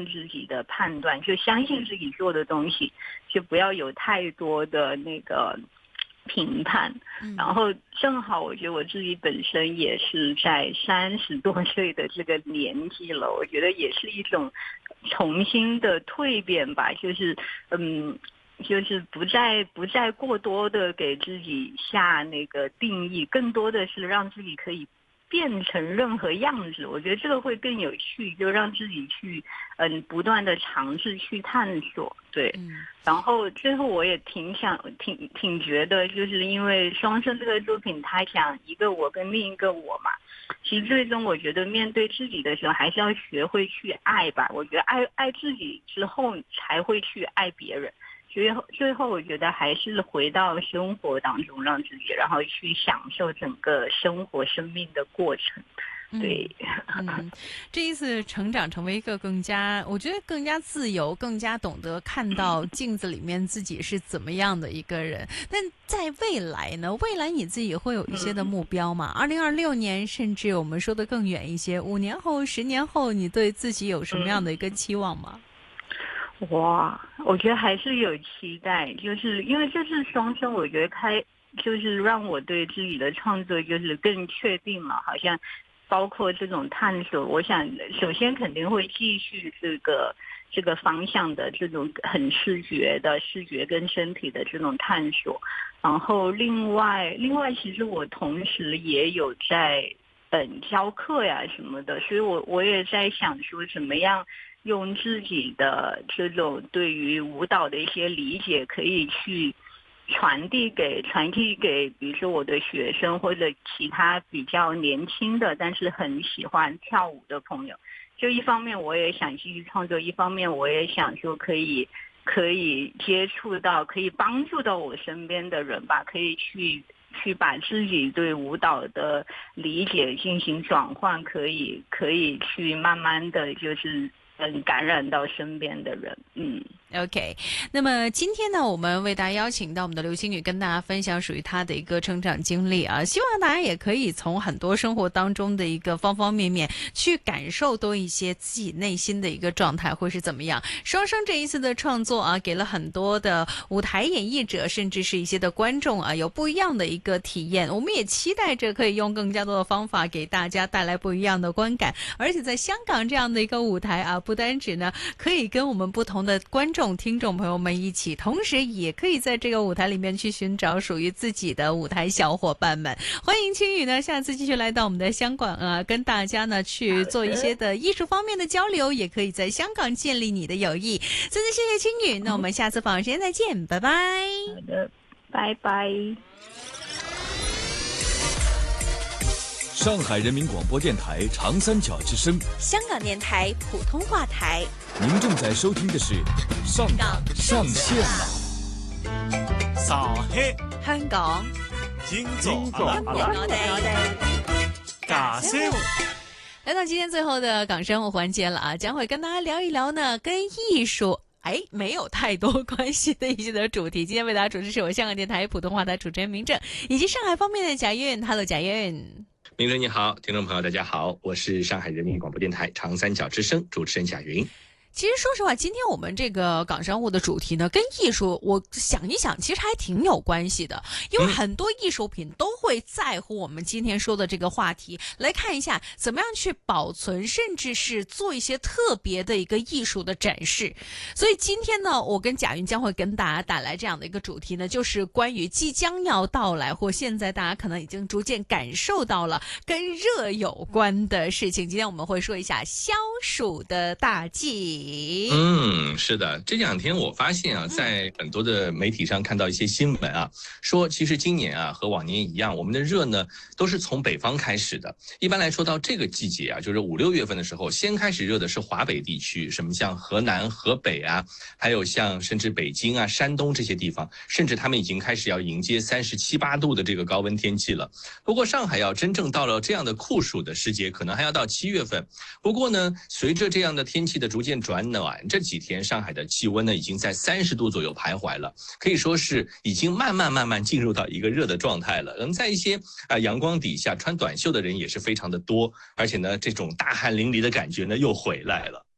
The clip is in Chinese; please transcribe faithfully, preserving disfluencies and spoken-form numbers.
任自己的判断，就相信自己做的东西，就不要有太多的那个评判。然后正好我觉得我自己本身也是在三十多岁的这个年纪了，我觉得也是一种重新的蜕变吧，就是嗯就是不再不再过多的给自己下那个定义，更多的是让自己可以变成任何样子，我觉得这个会更有趣，就让自己去嗯不断的尝试去探索。对，嗯，然后最后我也挺想挺挺觉得，就是因为双生这个作品，他讲一个我跟另一个我嘛，其实最终我觉得面对自己的时候，还是要学会去爱吧。我觉得爱爱自己之后，才会去爱别人。最后，最后我觉得还是回到生活当中，让自己然后去享受整个生活生命的过程。对， 嗯，嗯这一次成长成为一个更加，我觉得更加自由、更加懂得看到镜子里面自己是怎么样的一个人。但在未来呢？未来你自己会有一些的目标吗？二零二六年，甚至我们说的更远一些，五年后、十年后，你对自己有什么样的一个期望吗？ 哇，我觉得还是有期待，就是因为这次双生，我觉得开就是让我对自己的创作就是更确定了，好像包括这种探索，我想首先肯定会继续这个这个方向的这种很视觉的视觉跟身体的这种探索，然后另外另外其实我同时也有在嗯教课呀什么的，所以我我也在想说怎么样用自己的这种对于舞蹈的一些理解，可以去传递给传递给，比如说我的学生或者其他比较年轻的，但是很喜欢跳舞的朋友。就一方面我也想继续创作，一方面我也想说可以可以接触到，可以帮助到我身边的人吧，可以去去把自己对舞蹈的理解进行转换，可以可以去慢慢的就是嗯感染到身边的人。嗯 OK， 那么今天呢，我们为大家邀请到我们的刘星宇，跟大家分享属于她的一个成长经历啊，希望大家也可以从很多生活当中的一个方方面面去感受多一些自己内心的一个状态会是怎么样。双生这一次的创作啊，给了很多的舞台演绎者，甚至是一些的观众啊，有不一样的一个体验。我们也期待着可以用更加多的方法给大家带来不一样的观感，而且在香港这样的一个舞台啊，不单止呢可以跟我们不同的观众听众朋友们一起，同时也可以在这个舞台里面去寻找属于自己的舞台小伙伴们。欢迎青宇呢下次继续来到我们的香港啊，跟大家呢去做一些的艺术方面的交流，也可以在香港建立你的友谊。再次谢谢青宇，那我们下次访问时间再见，拜拜。 好的，拜拜。 上海人民广播电台长三角之声， 香港电台普通话台。 您正在收听的是上港上线了。 扫黑香港金總我哋假聲来到今天最后的港生活环节了啊，将会跟大家聊一聊呢跟艺术哎，没有太多关系的一些的主题。今天为大家主持是我香港电台普通话台主持人明正，以及上海方面的贾韵。Hello， 贾韵。 明正你好，听众朋友大家好，我是上海人民广播电台长三角之声主持人贾云。 其实说实话，今天我们这个港商务的主题呢，跟艺术我想一想，其实还挺有关系的，因为很多艺术品都会在乎我们今天说的这个话题。来看一下怎么样去保存，甚至是做一些特别的一个艺术的展示。所以今天呢，我跟贾云将会跟大家带来这样的一个主题呢，就是关于即将要到来，或现在大家可能已经逐渐感受到了跟热有关的事情。今天我们会说一下消暑的大忌。 嗯，是的，这两天我发现啊，在很多的媒体上看到一些新闻啊，说其实今年啊和往年一样，我们的热呢都是从北方开始的。一般来说到这个季节啊，就是五六月份的时候，先开始热的是华北地区，什么像河南、河北啊，还有像甚至北京啊、山东这些地方，甚至他们已经开始要迎接三十七八度的这个高温天气了。不过上海要真正到了这样的酷暑的时节，可能还要到七月份。不过呢，随着这样的天气的逐渐转转暖，这几天上海的气温呢已经在三十度左右徘徊了，可以说是已经慢慢慢慢进入到一个热的状态了。嗯，在一些啊、呃、阳光底下穿短袖的人也是非常的多，而且呢这种大汗淋漓的感觉呢又回来了。